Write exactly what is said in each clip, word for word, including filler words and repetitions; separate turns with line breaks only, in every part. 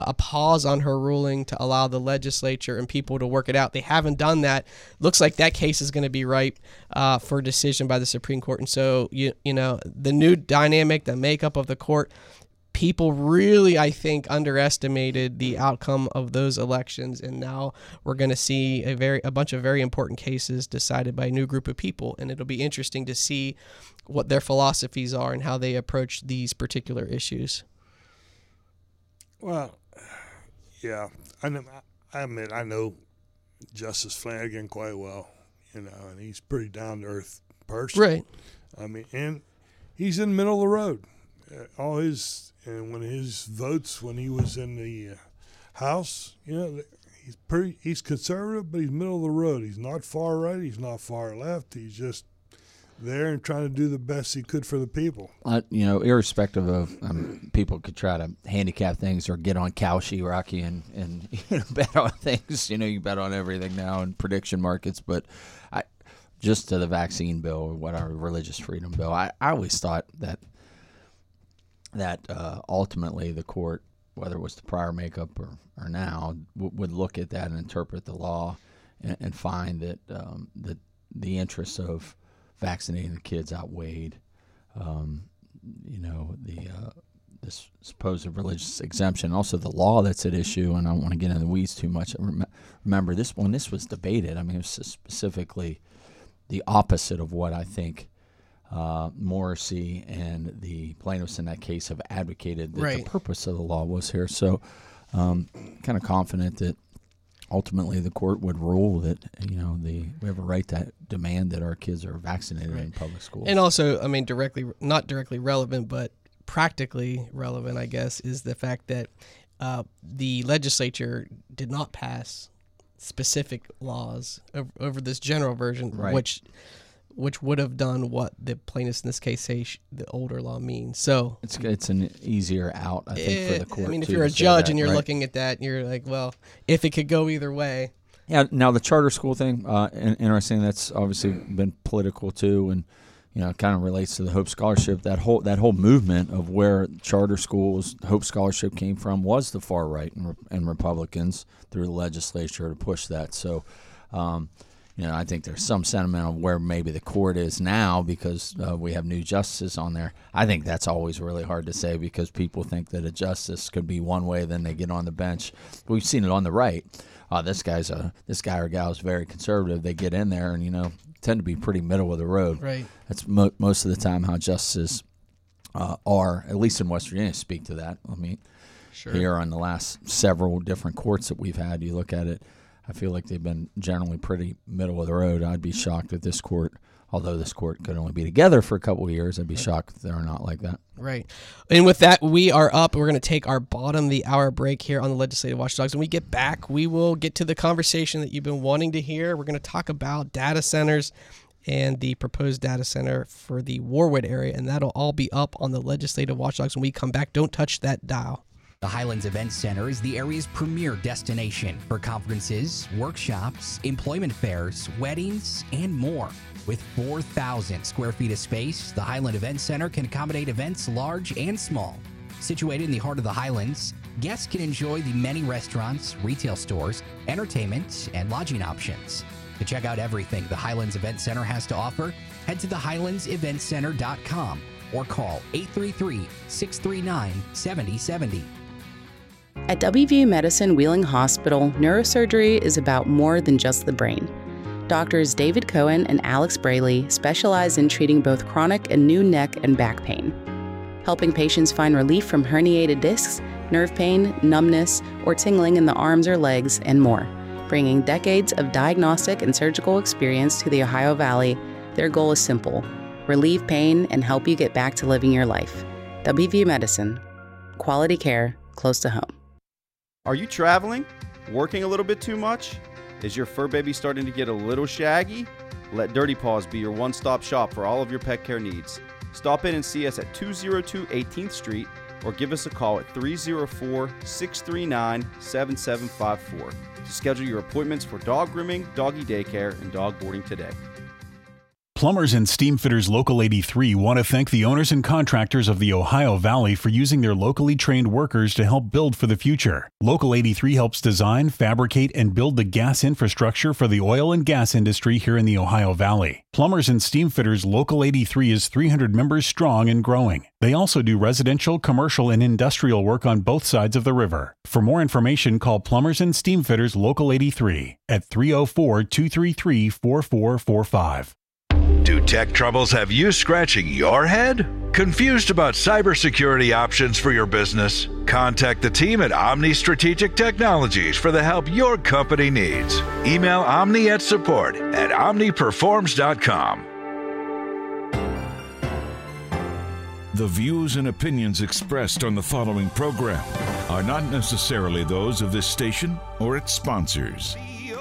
a pause on her ruling to allow the legislature and people to work it out. They haven't done that. Looks like that case is going to be ripe uh, for a decision by the Supreme Court. And so, you you know, the new dynamic, the makeup of the court, people really, I think, underestimated the outcome of those elections. And now we're going to see a very a bunch of very important cases decided by a new group of people. And it'll be interesting to see what their philosophies are and how they approach these particular issues.
Well, yeah, I know, I admit I know Justice Flanagan quite well, you know, and he's a pretty down-to-earth person.
Right.
I mean, and he's in the middle of the road. Uh, all his, and when his votes, when he was in the uh, House, you know, he's pretty, he's conservative, but he's middle of the road. He's not far right, he's not far left. He's just there and trying to do the best he could for the people.
Uh, you know, irrespective of um, people could try to handicap things or get on Kalshi, Rocky, and, and you know, bet on things. You know, you bet on everything now in prediction markets. But I, just to the vaccine bill or what our religious freedom bill, I, I always thought that that uh, ultimately the court, whether it was the prior makeup or, or now, w- would look at that and interpret the law and, and find that um, that the interests of vaccinating the kids outweighed, um, you know, the uh, this supposed religious exemption. Also, the law that's at issue, and I don't want to get into the weeds too much. Remember, this when this was debated, I mean, it was specifically the opposite of what I think uh, Morrissey and the plaintiffs in that case have advocated that
right.
the purpose of the law was here. So, um, kind of confident that ultimately the court would rule that, you know, the we have a right to demand that our kids are vaccinated right. in public schools.
And also, I mean, directly, not directly relevant, but practically relevant, I guess, is the fact that uh, the legislature did not pass specific laws over, over this general version,
right.
which which would have done what the plaintiffs in this case say sh- the older law means. So
it's it's an easier out, I think,
it,
for the court.
I mean, if
too,
you're a
to
judge
that,
and you're
right?
looking at that, you're like, well, if it could go either way.
Yeah. Now the charter school thing, uh, interesting. That's obviously been political too, and you know, it kind of relates to the Hope Scholarship. That whole that whole movement of where charter schools, Hope Scholarship came from, was the far right and, and Republicans through the legislature to push that. So. Um, You know, I think there's some sentiment of where maybe the court is now because uh, we have new justices on there. I think that's always really hard to say because people think that a justice could be one way, then they get on the bench. We've seen it on the right. Uh, this guy's a this guy or gal is very conservative. They get in there and you know tend to be pretty middle of the road.
Right.
That's mo- most of the time how justices uh, are, at least in West Virginia. Speak to that. I mean,
Sure.
here on the last several different courts that we've had, you look at it. I feel like they've been generally pretty middle of the road. I'd be shocked if this court, although this court could only be together for a couple of years, I'd be shocked if they're not like that.
Right. And with that, we are up. We're going to take our bottom of the hour break here on the Legislative Watchdogs. When we get back, we will get to the conversation that you've been wanting to hear. We're going to talk about data centers and the proposed data center for the Warwood area, and that'll all be up on the Legislative Watchdogs when we come back. Don't touch that dial.
The Highlands Event Center is the area's premier destination for conferences, workshops, employment fairs, weddings, and more. With four thousand square feet of space, the Highland Event Center can accommodate events large and small. Situated in the heart of the Highlands, guests can enjoy the many restaurants, retail stores, entertainment, and lodging options. To check out everything the Highlands Event Center has to offer, head to the highlands event center dot com or call eight three three, six three nine, seven zero seven zero.
At W V U Medicine Wheeling Hospital, neurosurgery is about more than just the brain. Doctors David Cohen and Alex Braley specialize in treating both chronic and new neck and back pain, helping patients find relief from herniated discs, nerve pain, numbness, or tingling in the arms or legs, and more. Bringing decades of diagnostic and surgical experience to the Ohio Valley, their goal is simple: relieve pain and help you get back to living your life. W V U Medicine. Quality care close to home.
Are you traveling? Working a little bit too much? Is your fur baby starting to get a little shaggy? Let Dirty Paws be your one-stop shop for all of your pet care needs. Stop in and see us at two oh two eighteenth Street or give us a call at three oh four, six three nine, seven seven five four to schedule your appointments for dog grooming, doggy daycare, and dog boarding today.
Plumbers and Steamfitters Local eighty-three want to thank the owners and contractors of the Ohio Valley for using their locally trained workers to help build for the future. Local eighty-three helps design, fabricate, and build the gas infrastructure for the oil and gas industry here in the Ohio Valley. Plumbers and Steamfitters Local eighty-three is three hundred members strong and growing. They also do residential, commercial, and industrial work on both sides of the river. For more information, call Plumbers and Steamfitters Local eighty-three at three oh four, two three three, four four four five.
Do tech troubles have you scratching your head? Confused about cybersecurity options for your business? Contact the team at Omni Strategic Technologies for the help your company needs. Email Omni at support at omni performs dot com.
The views and opinions expressed on the following program are not necessarily those of this station or its sponsors.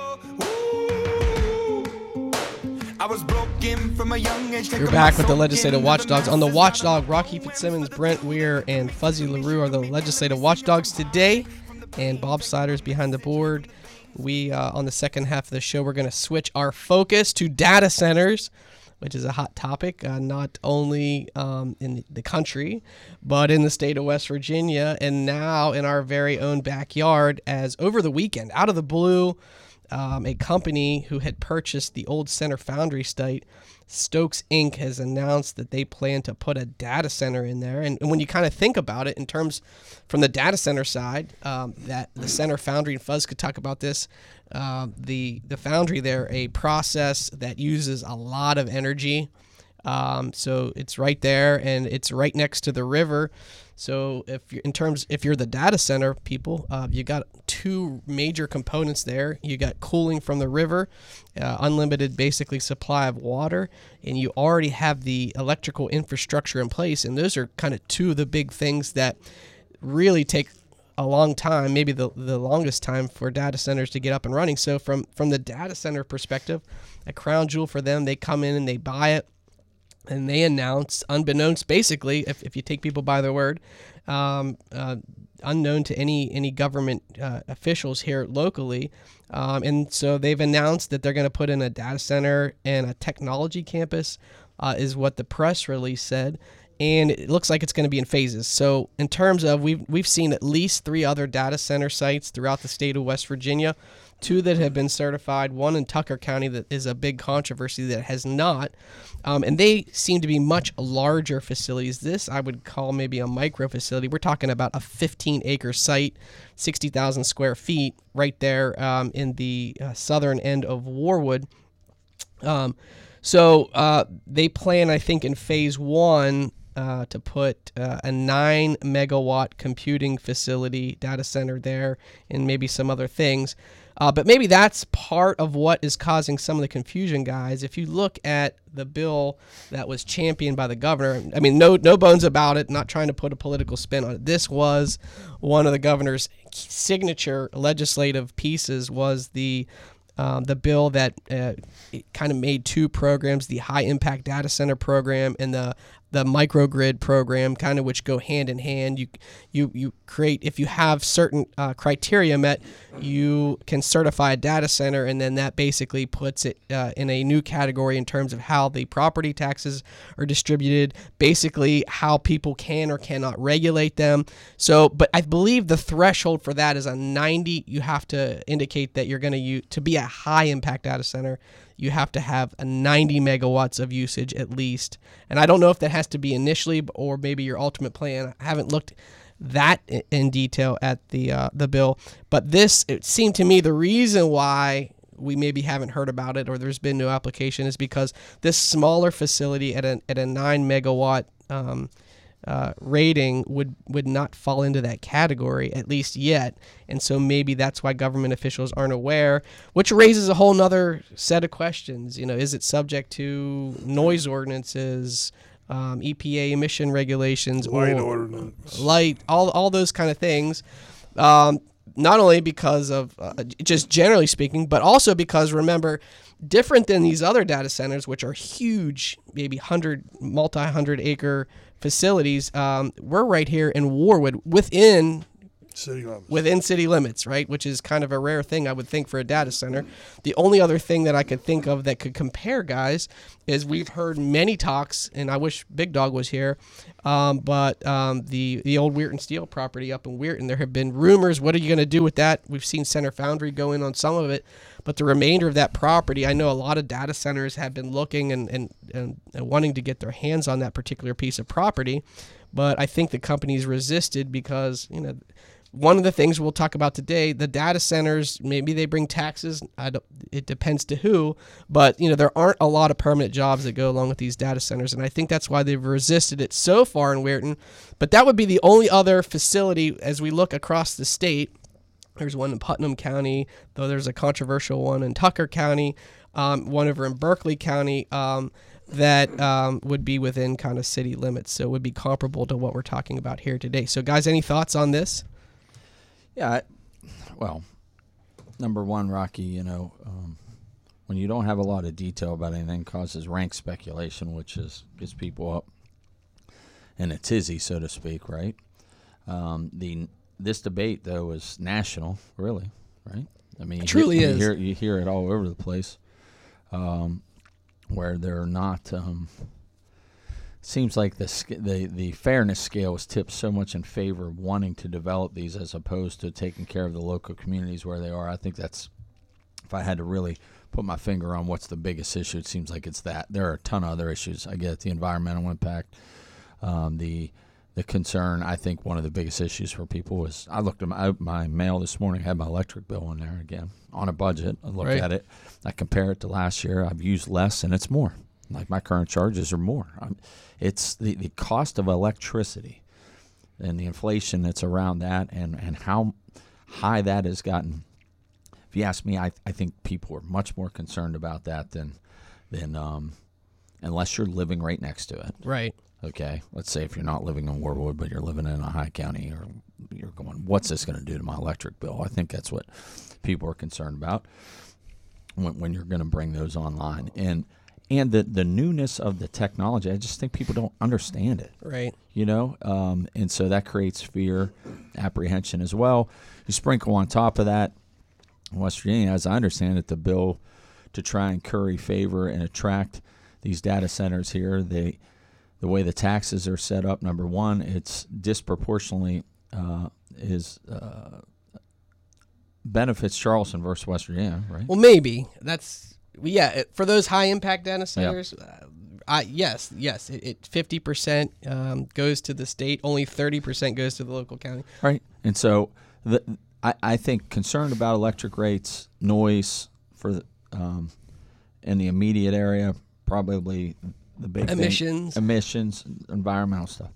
I was broken from a young age.
You're back with the Legislative Watchdogs. On the Watchdog, Rocky Fitzsimmons, Brent Weir, and Fuzzy LaRue are the Legislative Watchdogs today, and Bob Slider's behind the board. We, uh, on the second half of the show, we're going to switch our focus to data centers, which is a hot topic, uh, not only um, in the country, but in the state of West Virginia, and now in our very own backyard, as over the weekend, out of the blue, Um, a company who had purchased the old Center Foundry site, Stokes Incorporated, has announced that they plan to put a data center in there. And, and when you kind of think about it in terms from the data center side, um, that the Center Foundry, and Fuzz could talk about this, uh, the, the foundry there, a process that uses a lot of energy. Um, so it's right there, and it's right next to the river. So if you're in terms, if you're the data center people, uh, you got two major components there. You got cooling from the river, uh, unlimited basically supply of water, and you already have the electrical infrastructure in place. And those are kind of two of the big things that really take a long time, maybe the, the longest time for data centers to get up and running. So from, from the data center perspective, a crown jewel for them, they come in and they buy it. And they announced, unbeknownst, basically, if, if you take people by their word, um, uh, unknown to any any government uh, officials here locally. Um, and so they've announced that they're going to put in a data center and a technology campus, uh, is what the press release said. And it looks like it's going to be in phases. So in terms of, we've, we've seen at least three other data center sites throughout the state of West Virginia, two that have been certified, one in Tucker County that is a big controversy that has not. Um, and they seem to be much larger facilities. This I would call maybe a micro facility. We're talking about a fifteen acre site, sixty thousand square feet right there um, in the uh, southern end of Warwood. Um, so uh, they plan, I think, in phase one, Uh, to put uh, a nine megawatt computing facility data center there, and maybe some other things. Uh, but maybe that's part of what is causing some of the confusion, guys. If you look at the bill that was championed by the governor, I mean, no no bones about it, not trying to put a political spin on it. This was one of the governor's signature legislative pieces, was the Um, the bill that uh, kind of made two programs, the high impact data center program and the the microgrid program, kind of which go hand in hand. You you you create, if you have certain uh, criteria met, you can certify a data center, and then that basically puts it uh, in a new category in terms of how the property taxes are distributed, basically how people can or cannot regulate them. So, but I believe the threshold for that is a ninety. You have to indicate that you're going to use, to be a high impact data center, you have to have a ninety megawatts of usage at least. And I don't know if that has to be initially or maybe your ultimate plan. I haven't looked that in detail at the uh, the bill. But this, it seemed to me, the reason why we maybe haven't heard about it or there's been no application is because this smaller facility at a, at a nine megawatt um, uh, rating would, would not fall into that category, at least yet. And so maybe that's why government officials aren't aware, which raises a whole nother set of questions. You know, is it subject to noise ordinances, um, E P A emission regulations,
light
or
ordinance,
light, all, all those kind of things. Um, not only because of uh, just generally speaking, but also because, remember, different than these other data centers, which are huge, maybe hundred, multi-hundred acre facilities, um, we're right here in Warwood, within
City limits.
Within city limits, right? Which is kind of a rare thing, I would think, for a data center. The only other thing that I could think of that could compare, guys, is we've heard many talks, and I wish Big Dog was here, um, but um, the the old Weirton Steel property up in Weirton, there have been rumors. What are you going to do with that? We've seen Center Foundry go in on some of it, but the remainder of that property, I know a lot of data centers have been looking and, and, and, and wanting to get their hands on that particular piece of property, but I think the companies resisted because, you know, one of the things we'll talk about today, the data centers, maybe they bring taxes. I don't, it depends to who, but you know there aren't a lot of permanent jobs that go along with these data centers, and I think that's why they've resisted it so far in Weirton. But that would be the only other facility as we look across the state. There's one in Putnam County, though there's a controversial one in Tucker County, um, one over in Berkeley County. Um, that um, would be within kind of city limits, so it would be comparable to what we're talking about here today. So, guys, any thoughts on this?
Yeah, I, well, number one, Rocky, you know, um, when you don't have a lot of detail about anything, causes rank speculation, which is gets people up in a tizzy, so to speak, right? Um, the this debate though is national, really, right? I mean,
it truly
you,
is.
You hear, you hear it all over the place, um, where they're not. Um, Seems like the, the the fairness scale is tipped so much in favor of wanting to develop these as opposed to taking care of the local communities where they are. I think that's, if I had to really put my finger on what's the biggest issue, it seems like it's that. There are a ton of other issues. I get the environmental impact, um, the the concern. I think one of the biggest issues for people was, I looked at my, my mail this morning, had my electric bill in there again on a budget. I looked
Right.
at it. I compare it to last year. I've used less and it's more. Like my current charges are more. I'm, it's the, the cost of electricity and the inflation that's around that and, and how high that has gotten. If you ask me, I, I think people are much more concerned about that than, than um, unless you're living right next to it.
Right.
Okay. Let's say if you're not living in Warwood, but you're living in a high county, or you're going, what's this going to do to my electric bill? I think that's what people are concerned about when, when you're going to bring those online. And And the, the newness of the technology, I just think people don't understand it.
Right.
You know, um, and so that creates fear, apprehension as well. You sprinkle on top of that, West Virginia, as I understand it, the bill to try and curry favor and attract these data centers here, they, the way the taxes are set up, number one, it's disproportionately uh, is uh, benefits Charleston versus West Virginia, right?
Well, maybe. That's... Yeah, it- for those high impact data centers, uh, I, yes, yes, it, it fifty percent um, goes to the state, only thirty percent goes to the local county.
Right. And so the, I, I think concerned about electric rates, noise for the, um, in the immediate area, probably the big thing-
Emissions.
emissions, environmental stuff.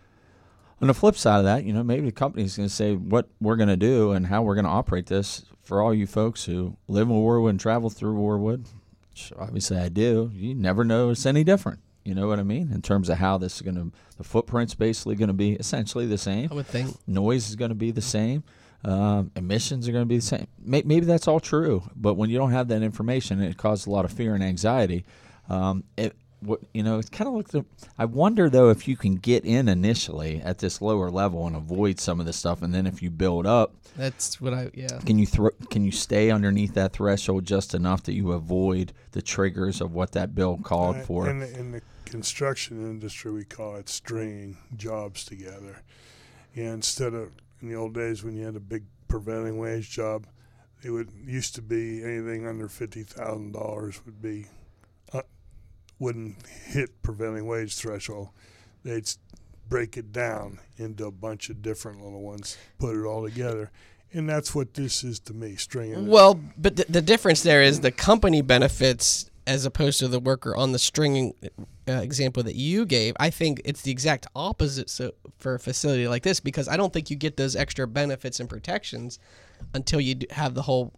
On the flip side of that, you know, maybe the company's going to say what we're going to do and how we're going to operate this for all you folks who live in Warwood and travel through Warwood, which obviously I do. You never know it's any different. You know what I mean? In terms of how this is going to, the footprint's basically going to be essentially the same.
I would think.
Noise is going to be the same. Um, emissions are going to be the same. May- Maybe that's all true, but when you don't have that information, it causes a lot of fear and anxiety. Um, it, what, you know, it's kind of like the. I wonder though if you can get in initially at this lower level and avoid some of the stuff, and then if you build up,
That's what I, yeah.
can you thro- can you stay underneath that threshold just enough that you avoid the triggers of what that bill called
Uh,
for?
In the, in the construction industry, we call it stringing jobs together. Yeah, instead of in the old days when you had a big prevailing wage job, it would used to be anything under fifty thousand dollars would be uh, wouldn't hit prevailing wage threshold. They'd s- break it down into a bunch of different little ones, put it all together. And that's what this is to me, stringing it.
Well, but the, the difference there is the company benefits as opposed to the worker on the stringing uh, example that you gave. I think it's the exact opposite so for a facility like this, because I don't think you get those extra benefits and protections until you do have the whole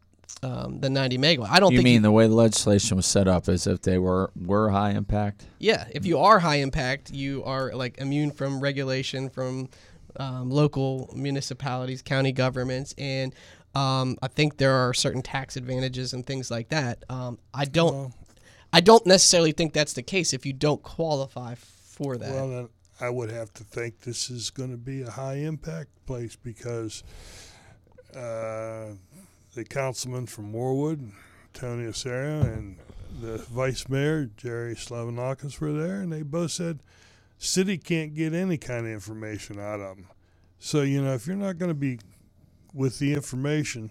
um, the ninety megawatt. I don't
You
think
mean
you,
the way the legislation was set up is if they were were high impact?
yeah, if you are high impact, you are like immune from regulation from um, local municipalities, county governments, and um, I think there are certain tax advantages and things like that. Um, I don't,
Well-
I don't necessarily think that's the case if you don't qualify for that.
Well, then I would have to think this is going to be a high impact place because uh, the councilman from Warwood, Tony Osorio, and the vice mayor, Jerry Slavinakis, were there, and they both said city can't get any kind of information out of them. So, you know, if you're not going to be with the information,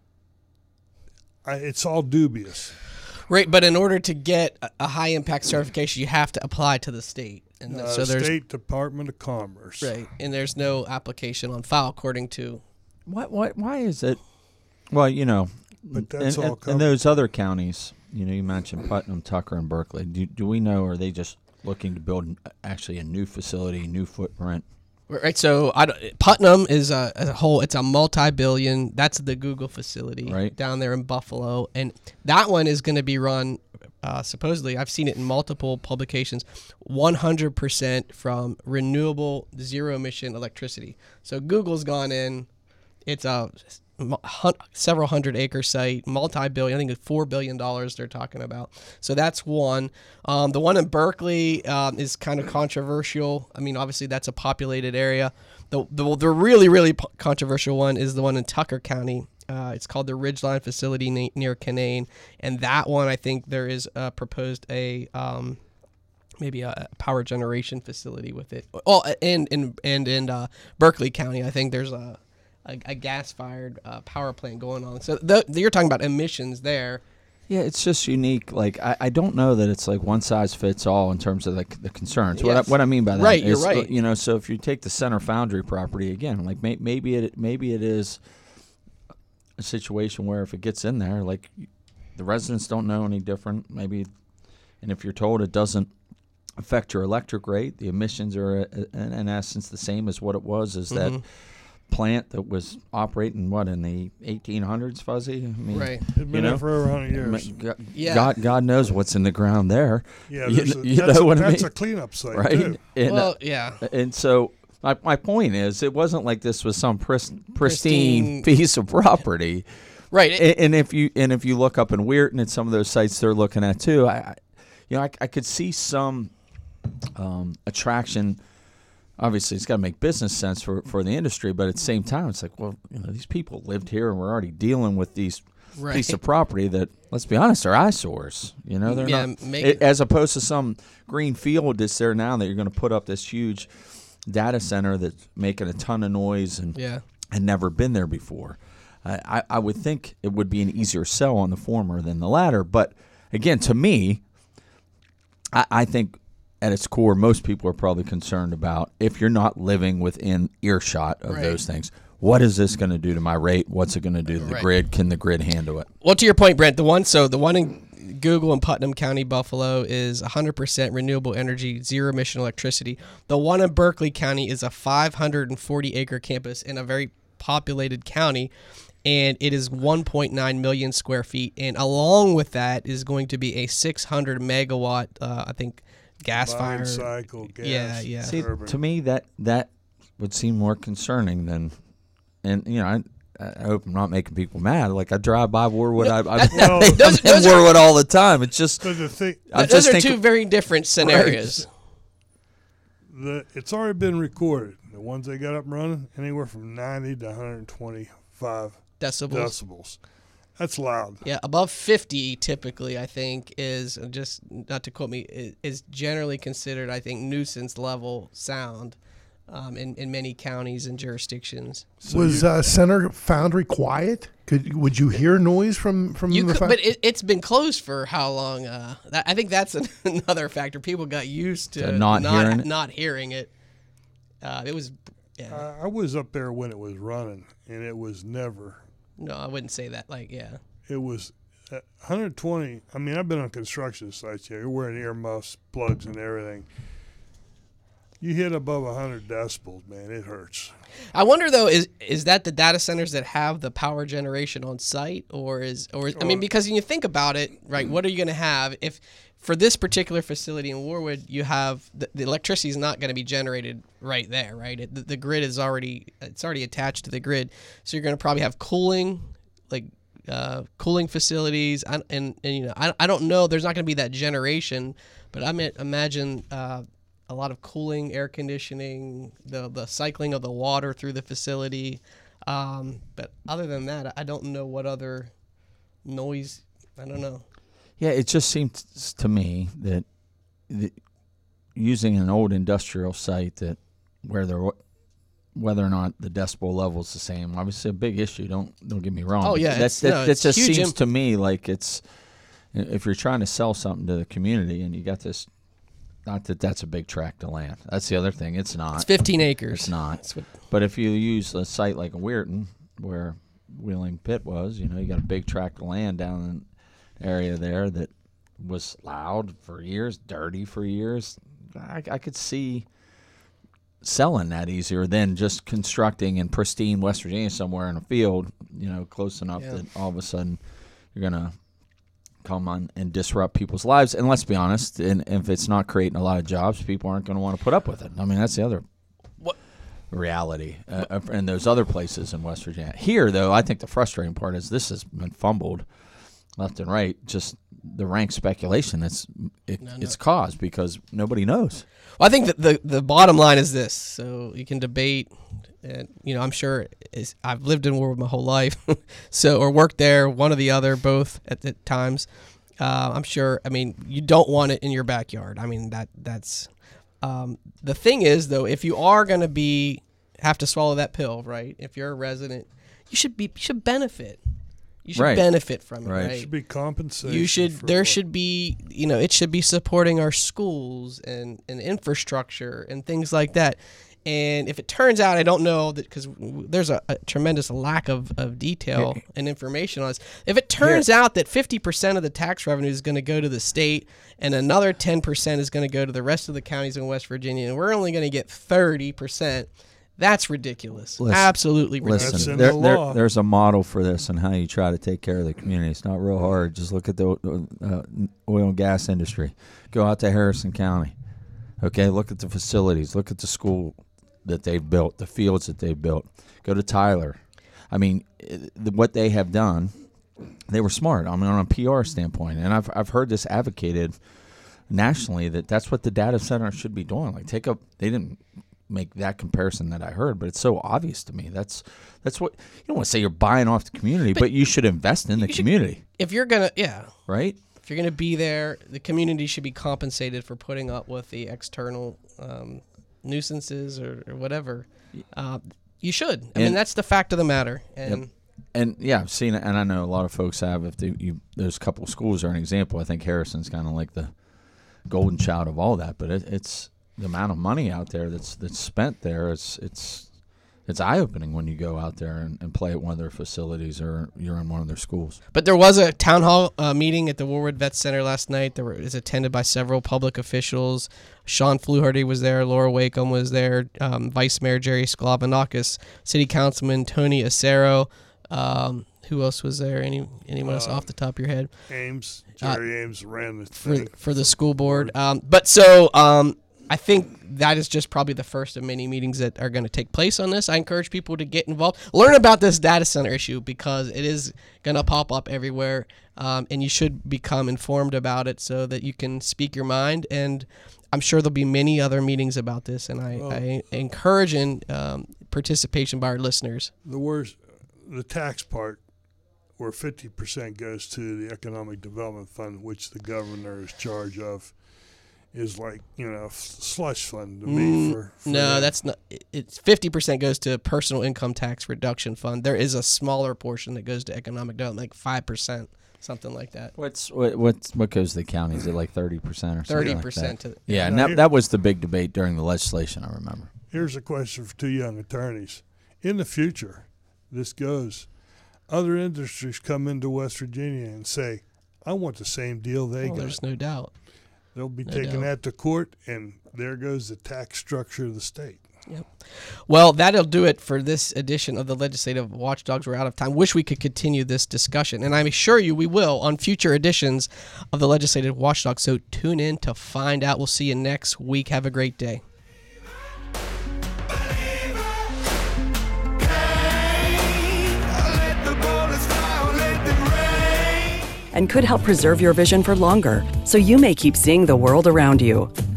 I, it's all dubious.
Right, but in order to get a high impact certification, you have to apply to the state. And
Uh,
so there's
State Department of Commerce.
right, and there's no application on file according to.
What? What? Why is it? Well, you know,
But that's
in,
all
in,
covered.
in those other counties, you know, you mentioned Putnam, Tucker, and Berkeley. Do, do we know? Are they just looking to build actually a new facility, new footprint?
Right, so I don't, Putnam is a, as a whole. It's a multi-billion. That's the Google facility
Right.
down there in Buffalo, and that one is going to be run. Uh, supposedly, I've seen it in multiple publications. one hundred percent from renewable, zero-emission electricity. So Google's gone in. It's a hun- several hundred acre site, multi-billion. I think it's four billion dollars they're talking about. So that's one. Um, the one in Berkeley um, is kind of controversial. I mean, obviously that's a populated area. The the, the really really po- controversial one is the one in Tucker County. Uh, it's called the Ridgeline facility na- near Canaan, and that one I think there is uh, proposed a um, maybe a power generation facility with it. Oh, and and and in uh, Berkeley County, I think there's a a, a gas-fired uh, power plant going on. So the, you're talking about emissions there.
Yeah, it's just unique. Like I, I don't know that it's like one size fits all in terms of the, the concerns. What I,
Yes.
what I mean by that
Right,
is,
you're right.
you know, so if you take the Center Foundry property again, like may, maybe it maybe it is a situation where if it gets in there, like the residents don't know any different. Maybe, and if you're told it doesn't affect your electric rate, the emissions are uh, in, in essence the same as what it was as
Mhm.
that plant that was operating what in the eighteen hundreds, Fuzzy. I mean,
Right.
It's been
you
there
know,
for over one hundred
I
years.
mean, God,
Yeah.
God, God knows what's in the ground there.
Yeah,
you,
there's
kn-
a-
you
that's,
know
a,
what I
that's
mean,
a cleanup site,
right?
too.
And,
Well,
uh,
yeah.
and so my my point is, it wasn't like this was some pris- pristine,
Pristine.
piece of property,
Right.
And, and if you and if you look up in Weirton and some of those sites they're looking at too, I, I you know, I, I could see some um, attraction. Obviously, it's got to make business sense for, for the industry, but at the same time, it's like, well, you know, these people lived here, and we're already dealing with these
Right.
piece of property that, let's be honest, are eyesores. You know, they're
Yeah,
not
make-
it, as opposed to some green field that's there now that you're going to put up this huge data center that's making a ton of noise and
Yeah.
had never been there before. I, I, I would think it would be an easier sell on the former than the latter, but again, to me, I, I think. At its core, most people are probably concerned about if you're not living within earshot of
Right.
those things. What is this going to do to my rate? What's it going to do to the
Right.
grid? Can the grid handle it?
Well, to your point, Brent, the one so the one in Google in Putnam County, Buffalo, is one hundred percent renewable energy, zero emission electricity. The one in Berkeley County is a five hundred forty acre campus in a very populated county, and it is one point nine million square feet. And along with that is going to be a six hundred megawatt, uh, I think, gas
Combined
fired.
cycle gas.
Yeah, yeah.
See,
turbine.
to me, that that would seem more concerning than, and you know, I, I hope I'm not making people mad. Like I drive by Warwood, I, I,
Well,
I'm
those-
in
those are-
Warwood all the time. It's just,
So the thing,
I
Those
just
are
think,
two very different scenarios.
the it's already been recorded. The ones they got up and running, anywhere from ninety to one hundred twenty-five
Decibels.
decibels. That's loud.
Yeah, above fifty typically, I think, is just not to quote me, is, is generally considered, I think, nuisance level sound um, in in many counties and jurisdictions.
So
was
you-
uh, Center Foundry quiet? Could would you hear noise from from
You
the
could,
fa-
but it, it's been closed for how long? Uh, that, I think that's an, another factor. People got used to,
To not hearing it?
not hearing it. Uh, it was, yeah.
I I was up there when it was running, and it was never.
No, I wouldn't say that. Like, yeah.
It was uh, one hundred twenty. I mean, I've been on construction sites here. You're wearing earmuffs, plugs, and everything. You hit above one hundred decibels, man, it hurts.
I wonder though, is is that the data centers that have the power generation on site, or is or I mean, because when you think about it, right? What are you going to have if for this particular facility in Warwood, you have the, the electricity is not going to be generated right there, right? It, the, the grid is already it's already attached to the grid, so you're going to probably have cooling, like uh, cooling facilities, and, and and you know, I I don't know. There's not going to be that generation, but I mean, imagine. Uh, a lot of cooling, air conditioning, the the cycling of the water through the facility. Um, but other than that, I don't know what other noise. I don't know.
Yeah, it just seems to me that the, using an old industrial site that where there, whether or not the decibel level is the same, obviously a big issue. Don't don't get me wrong.
Oh yeah,
that's, that
no,
that just
huge
seems
imp-
to me like it's if you're trying to sell something to the community and you got this. Not that that's a big tract of land. That's the other thing. It's not.
It's fifteen acres.
It's not.
That's what,
but if you use a site like a Weirton, where Wheeling Pit was, you know, you got a big tract of land down in the area there that was loud for years, dirty for years. I, I could see selling that easier than just constructing in pristine West Virginia somewhere in a field, you know, close enough
Yeah.
that all of a sudden you're going to come on and disrupt people's lives. And let's be honest, and if it's not creating a lot of jobs, people aren't going to want to put up with it. I mean, that's the other
what?
reality uh, in those other places in West Virginia. Here, though, I think the frustrating part is this has been fumbled left and right. Just the rank speculation that's it,
No, no.
it's caused because nobody knows.
Well, I think that the the bottom line is this. So you can debate, and you know, I'm sure is I've lived in Warwood my whole life, so or worked there, one or the other, both at the times. Uh, I'm sure. I mean, you don't want it in your backyard. I mean, that that's um, the thing is though. If you are going to be have to swallow that pill, right? If you're a resident, you should be you should benefit. You should
Right.
benefit from it,
Right.
right?
It should be compensation.
You should.
for
There
what-
should be. You know, it should be supporting our schools and, and infrastructure and things like that. And if it turns out, I don't know that because there's a, a tremendous lack of, of detail
Here-
and information on this. If it turns out that fifty percent of the tax revenue is going to go to the state and another ten percent is going to go to the rest of the counties in West Virginia, and we're only going to get thirty percent. That's ridiculous.
Listen-
Absolutely ridiculous.
That's
Listen,
in
there,
the
there-
law.
there's a model for this and how you try to take care of the community. It's not real hard. Just look at the uh, oil and gas industry. Go out to Harrison County. Okay, look at the facilities. Look at the school that they've built, the fields that they've built. Go to Tyler. I mean, it- the, what they have done, they were smart. I mean, on a P R standpoint, and I've I've heard this advocated nationally that that's what the data center should be doing. Like, take up. They didn't make that comparison that I heard, but it's so obvious to me. That's that's what you don't want to say. You're buying off the community, but,
But
you should invest in the
you should-
community,
If you're gonna, yeah.
right?
If you're going to be there, the community should be compensated for putting up with the external um, nuisances or, or whatever. Uh, you should. I mean,
And-
that's the fact of the matter. And
Yep. And yeah, I've seen it, and I know a lot of folks have. If they, you, those couple of schools are an example, I think Harrison's kind of like the golden child of all that. But it, it's the amount of money out there that's that's spent there. It's it's it's eye opening when you go out there and, and play at one of their facilities or you're in one of their schools.
But there was a town hall uh, meeting at the Warwood Vet Center last night. There was attended by several public officials. Sean Fluharty was there. Laura Wakeham was there. Um, Vice Mayor Jerry Sklavonakis, City Councilman Tony Acero. Um, who else was there? Any anyone else
Uh,
off the top of your head?
Ames,
Uh,
Jerry Ames ran the
for
thing.
for the school board. Um, but so um, I think that is just probably the first of many meetings that are going to take place on this. I encourage people to get involved, learn about this data center issue because it is going to pop up everywhere, um, and you should become informed about it so that you can speak your mind. And I'm sure there'll be many other meetings about this, and I,
Well-
I encourage in, um, participation by our listeners.
The worst, the tax part, where fifty percent goes to the Economic Development Fund, which the governor is charge of, is like, you know, f- slush fund to me.
Mm,
For, for
no,
them.
that's not. it- It's fifty percent goes to personal income tax reduction fund. There is a smaller portion that goes to economic development, like five percent, something like that.
What's what what's, what goes to the county? Is it like thirty percent or something?
Thirty
like
percent
that?
to
Yeah, and
No,
that
here-
that was the big debate during the legislation. I remember.
Here's a question for two young attorneys. In the future, this goes, other industries come into West Virginia and say, I want the same deal they
Well,
got.
there's no doubt.
They'll be
no
taking
doubt.
that to court, and there goes the tax structure of the state.
Yep. Well, that'll do it for this edition of the Legislative Watchdogs. We're out of time. Wish we could continue this discussion, and I assure you we will on future editions of the Legislative Watchdogs. So tune in to find out. We'll see you next week. Have a great day.
And could help preserve your vision for longer, so you may keep seeing the world around you.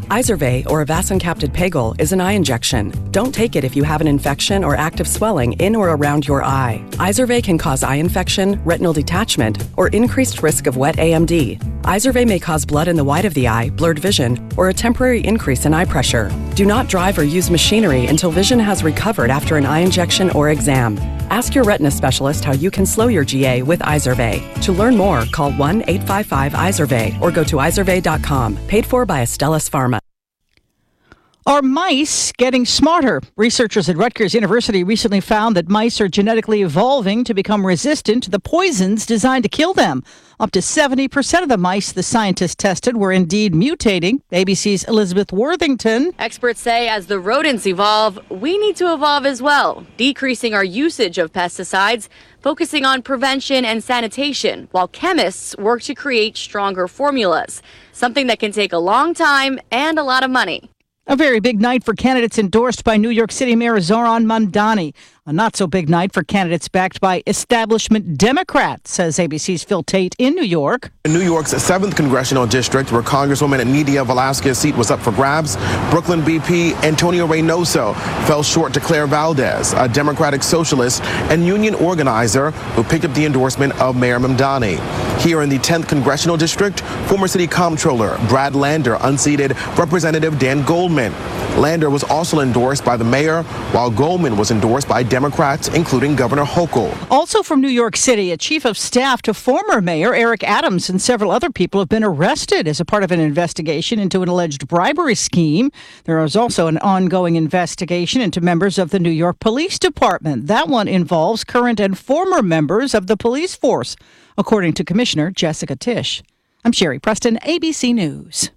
Izervay, or avacincaptad pegol, is an eye injection. Don't take it if you have an infection or active swelling in or around your eye. Izervay can cause eye infection, retinal detachment, or increased risk of wet A M D. Izervay may cause blood in the white of the eye, blurred vision, or a temporary increase in eye pressure. Do not drive or use machinery until vision has recovered after an eye injection or exam. Ask your retina specialist how you can slow your G A with Izervay. To learn more, call one eight five five Izervay or go to izervay dot com. Paid for by Astellas Pharma.
Are mice getting smarter? Researchers at Rutgers University recently found that mice are genetically evolving to become resistant to the poisons designed to kill them. Up to seventy percent of the mice the scientists tested were indeed mutating. A B C's Elizabeth Worthington.
Experts say as the rodents evolve, we need to evolve as well, decreasing our usage of pesticides, focusing on prevention and sanitation, while chemists work to create stronger formulas, something that can take a long time and a lot of money.
A very big night for candidates endorsed by New York City Mayor Zoran Mamdani. A not-so-big night for candidates backed by establishment Democrats, says A B C's Phil Tate in New York.
In New York's seventh Congressional District, where Congresswoman Nydia Velázquez's seat was up for grabs, Brooklyn B P Antonio Reynoso fell short to Claire Valdez, a Democratic socialist and union organizer who picked up the endorsement of Mayor Mamdani. Here in the tenth Congressional District, former City Comptroller Brad Lander unseated Representative Dan Goldman. Lander was also endorsed by the mayor, while Goldman was endorsed by Democrats, including Governor Hochul.
Also from New York City, a chief of staff to former Mayor Eric Adams and several other people have been arrested as a part of an investigation into an alleged bribery scheme. There is also an ongoing investigation into members of the New York Police Department. That one involves current and former members of the police force, according to Commissioner Jessica Tisch. I'm Sherry Preston, A B C News.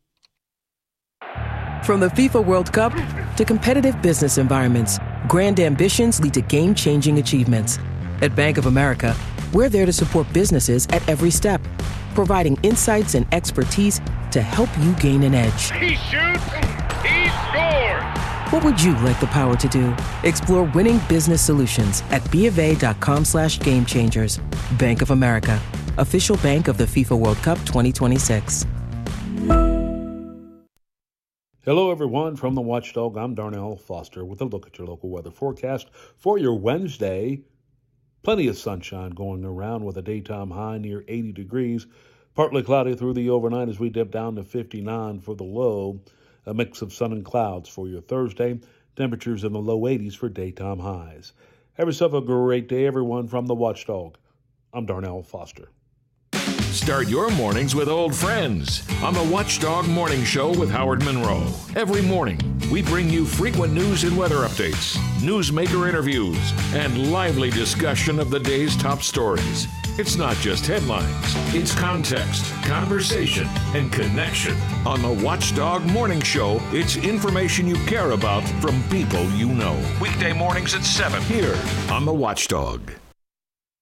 From the FIFA World Cup to competitive business environments, grand ambitions lead to game-changing achievements. At Bank of America, we're there to support businesses at every step, providing insights and expertise to help you gain an edge.
He shoots, he scores!
What would you like the power to do? Explore winning business solutions at BofA.com slash game changers. Bank of America, official bank of the FIFA World Cup twenty twenty-six.
Hello, everyone. From the Watchdog, I'm Darnell Foster with a look at your local weather forecast for your Wednesday. Plenty of sunshine going around with a daytime high near eighty degrees. Partly cloudy through the overnight as we dip down to fifty-nine for the low. A mix of sun and clouds for your Thursday. Temperatures in the low eighties for daytime highs. Have yourself a great day, everyone. From the Watchdog, I'm Darnell Foster.
Start your mornings with old friends on the Watchdog Morning Show with Howard Monroe. Every morning, we bring you frequent news and weather updates, newsmaker interviews, and lively discussion of the day's top stories. It's not just headlines, it's context, conversation, and connection. On the Watchdog Morning Show, it's information you care about from people you know. Weekday mornings at seven here on the Watchdog.